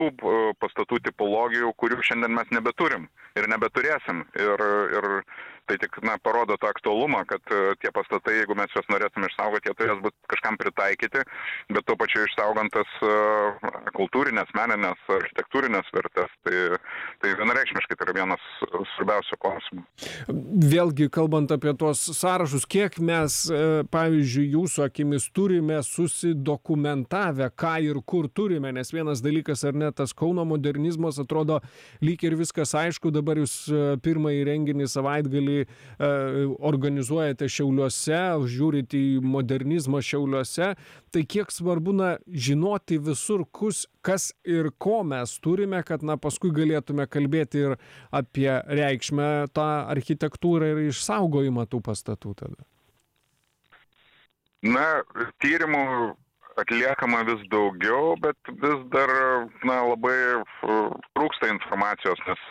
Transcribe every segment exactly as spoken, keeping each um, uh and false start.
pastatų tipologijų, kurių šiandien mes nebeturim ir nebeturėsim. Ir, ir tai tik na, parodo tą aktualumą, kad tie pastatai, jeigu mes juos norėtume išsaugoti, jie turės būti kažkam pritaikyti, bet tuo pačiu išsaugant tas kultūrinės, meninės, architektūrinės vertės. Tai, tai vienareikšmiškai tai yra vienas svarbiausių klausimų. Vėlgi, kalbant apie tuos sąrašus, kiek mes, pavyzdžiui, jūsų akimis turime susidokumentavę, ką ir kur turime, nes vienas dalykas, ar ne, tas Kauno modernizmas atrodo lyg ir viskas aišku, dabar jūs pirmąjį renginį savaitgalį organizuojate Šiauliuose, žiūrite į modernizmą Šiauliuose, tai kiek svarbu na, žinoti visur, kus, kas ir ko mes turime, kad na, paskui galėtume kalbėti ir apie reikšmę tą architektūrą ir išsaugojimą tų pastatų tada. Na, tyrimų atliekama vis daugiau, bet vis dar na, labai trūksta informacijos, nes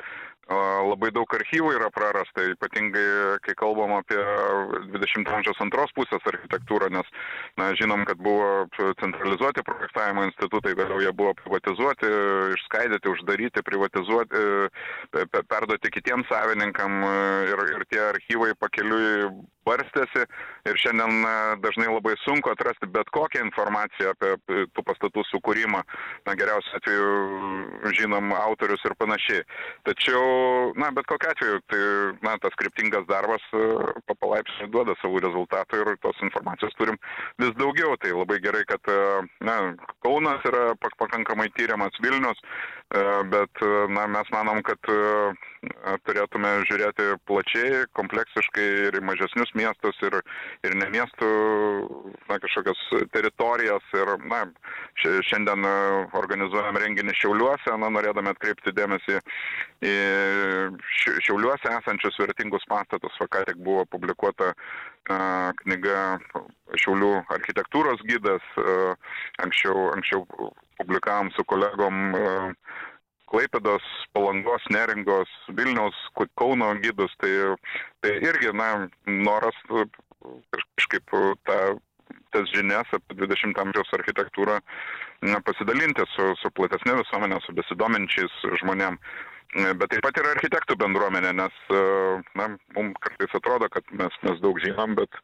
labai daug archyvų yra prarasta, ypatingai kai kalbam apie dvidešimto amžiaus antros pusės architektūrą, nes na, žinom, kad buvo centralizuoti projektavimo institutai, vėliau jie buvo privatizuoti, išskaidyti, uždaryti, privatizuoti, perduoti kitiems savininkam ir, ir tie archyvai pakeliui barstėsi ir šiandien dažnai labai sunku atrasti bet kokią informaciją apie tų pastatų sukūrimą. Na, geriausiu atveju žinom autorius ir panašiai. Tačiau, na, bet kokiu atveju, tai, na, tas kryptingas darbas palaipsniui duoda savų rezultatų ir tos informacijos turim vis daugiau. Tai labai gerai, kad, na, Kaunas yra pakankamai tyriamas, Vilnius, bet, na, mes manom, kad turėtume žiūrėti plačiai, kompleksiškai ir į mažesnius miestus ir, ir ne miestų na, kažkokias teritorijas. Ir, na, šiandien organizuojam renginį Šiauliuose, na, norėdami atkreipti dėmesį į Šiauliuose esančius vertingus pastatus. Va, ką tik buvo publikuota a, knyga Šiaulių architektūros gidas. A, anksčiau, anksčiau publikavom su kolegom a, Klaipėdos, Palangos, Neringos, Vilniaus, Kauno gidus, tai, tai irgi, na, noras kažkaip tą, tas žinias apie dvidešimto amžiaus architektūrą na, pasidalinti su, su platesnė visuomenė, su besidominčiais žmonėm. Bet taip pat yra architektų bendruomenė, nes na, mums kartais atrodo, kad mes, mes daug žinom, bet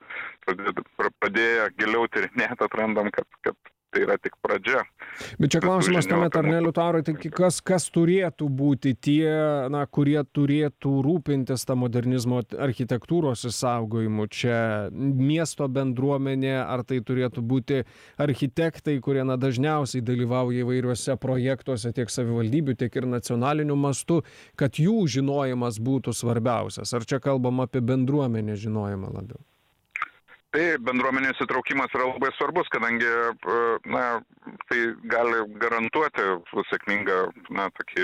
pradėję giliau tyrinėti atrandam, kad, kad tai yra tik pradžia. Bet čia klausimas tuomet, ar ne, Liutaurai, tai kas, kas turėtų būti tie, na, kurie turėtų rūpintis tą modernizmo architektūros išsaugojimu? Čia miesto bendruomenė, ar tai turėtų būti architektai, kurie na, dažniausiai dalyvauja įvairiuose projektuose tiek savivaldybių, tiek ir nacionaliniu mastu, kad jų žinojimas būtų svarbiausias? Ar čia kalbam apie bendruomenės žinojimą labiau? Tai bendruomenės įtraukimas yra labai svarbus, kadangi na, tai gali garantuoti sėkmingą na, tokį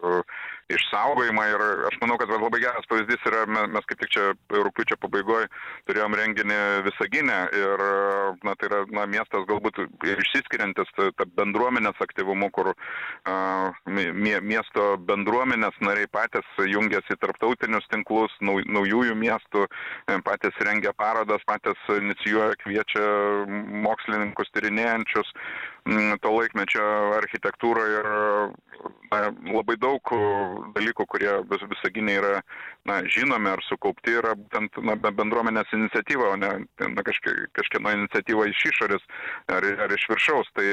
išsaugojimą ir aš manau, kad labai geras pavyzdys yra, mes kaip tik čia rugpjūčio pabaigoje turėjom renginį Visagine ir na, tai yra na, miestas galbūt išsiskiriantis tą bendruomenės aktyvumu, kur a, miesto bendruomenės nariai patys jungiasi į tarptautinius tinklus, nau, naujųjų miestų, patys rengia parodas, patys inicijuoja, kviečia mokslininkus tyrinėjančius to laikmečio architektūrą ir na, labai daug dalykų, kurie vis, Visagine yra na, žinomi ar sukaupti, yra būtent na, bendruomenės iniciatyva, o ne na, kažkieno, kažkieno iniciatyva iš išorės ar, ar iš viršaus. Tai,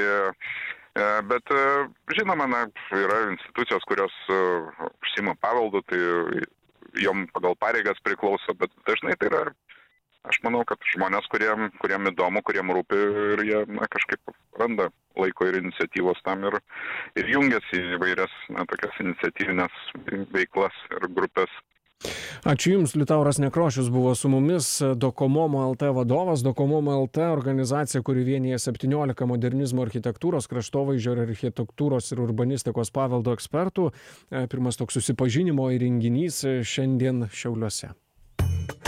bet žinoma, na, yra institucijos, kurios užsiima paveldu, tai jom pagal pareigas priklauso, bet dažnai tai yra, aš manau, kad žmonės, kuriem, kuriem įdomu, kuriem rūpi ir jie na, kažkaip randa laiko ir iniciatyvos tam ir, ir jungiasi į vairias na, tokias iniciatyvinės veiklas ir grupės. Ačiū Jums, Liutauras Nekrošius buvo su mumis, Dokomomo L T vadovas. Dokomomo L T organizacija, kuri vienyje septyniolika modernizmo architektūros, kraštovaizdžio architektūros ir urbanistikos paveldo ekspertų. Pirmas toks susipažinimo įrenginys šiandien Šiauliuose.